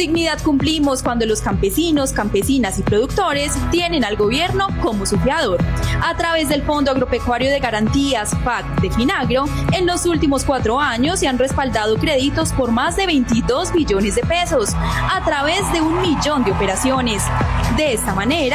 dignidad cumplimos cuando los campesinos, campesinas y productores tienen al gobierno como su fiador. A través del Fondo Agropecuario de Garantías, FAG, de Finagro, en los últimos 4 años se han respaldado créditos por más de 22 billones de pesos, a través de 1 millón de operaciones. De esta manera,